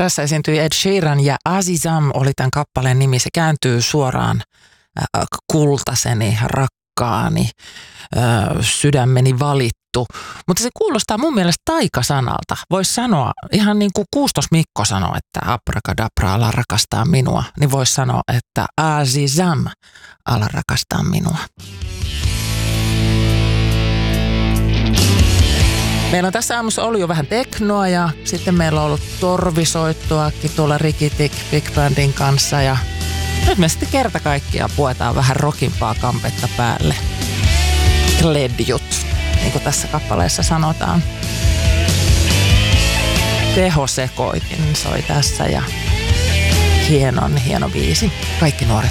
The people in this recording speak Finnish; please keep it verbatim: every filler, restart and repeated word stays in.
Tässä esiintyi Ed Sheeran ja Azizam oli tämän kappaleen nimi. Se kääntyy suoraan äh, kultaseni, rakkaani, äh, sydämeni valittu. Mutta se kuulostaa mun mielestä taikasanalta. Voisi sanoa, ihan niin kuin Kuustos Mikko sanoi, että abrakadabra, ala rakastaa minua. Niin voisi sanoa, että Azizam, ala rakastaa minua. Meillä on tässä aamussa ollut jo vähän teknoa ja sitten meillä on ollut torvisoittoakin tuolla Rikitik Big Bandin kanssa ja nyt me sitten kerta kaikkiaan puetaan vähän rockimpaa kampetta päälle. Kledjut, niin kuin tässä kappaleessa sanotaan. Tehosekoitin soi tässä ja hienon hieno biisi. Kaikki nuoret